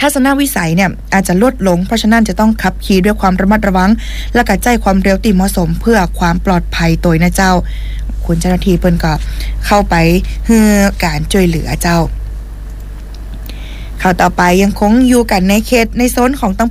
ทัศนวิสัยเนี่ยอาจจะลดลงเพราะฉะนั้นจะต้องขับขี่ด้วยความระมัดระวังและกระจายความเร็วที่เหมาะสมเพื่อความปลอดภัยตัวนะเจ้าคุณเจ้าหน้าที่เพิ่นก็เข้าไปให้การช่วยเหลือเจ้าข่าวต่อไปยังคงอยู่กันในเขตในโซนของ